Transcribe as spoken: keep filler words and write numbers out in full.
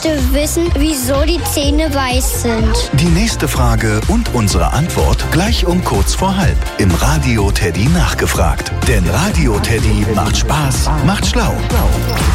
möchte wissen, wieso die Zähne weiß sind. Die nächste Frage und unsere Antwort gleich um kurz vor halb im Radio Teddy nachgefragt. Denn Radio Teddy macht Spaß, macht schlau.